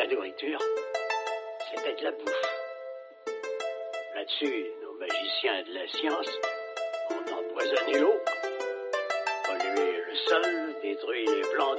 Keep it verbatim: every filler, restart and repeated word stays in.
la nourriture, c'était de la bouffe. Là-dessus, nos magiciens de la science ont empoisonné l'eau, pollué le sol, détruit les plantes